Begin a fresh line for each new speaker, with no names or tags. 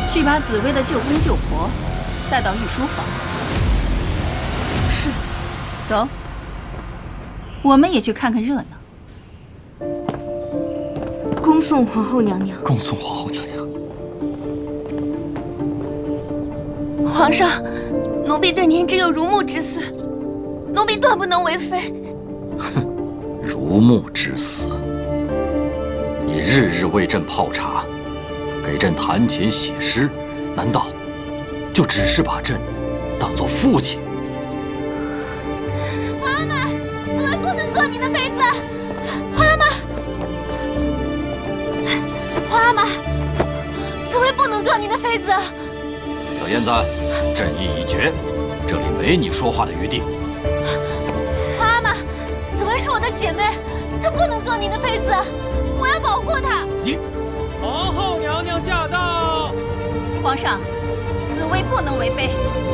去把紫薇的舅公舅婆带到御书房。
是。
走，我们也去看看热闹。
恭送皇后娘娘。
恭送皇后娘娘。
皇上，奴婢对您只有如沐之死，奴婢断不能为妃。
哼，如沐之死。你日日为朕泡茶，给朕弹琴写诗，难道就只是把朕当作父亲？
皇阿玛，紫薇不能做您的妃子。皇阿玛，皇阿玛，紫薇不能做您的妃子。
小燕子，朕意已决，这里没你说话的余地。
皇阿玛，紫薇是我的姐妹，她不能做您的妃子。我要保护她。
你，
皇后娘娘驾到！
皇上，紫薇不能为妃。